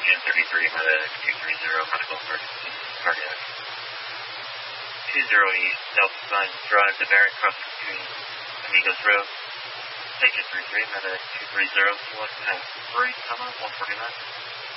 Ocean 33, Medic 230, medical emergency, cardiac. 20 East, Delta Sign Drive, the variant crossing between Amigos Road. Station 33, Medic 230, select path 3, 149.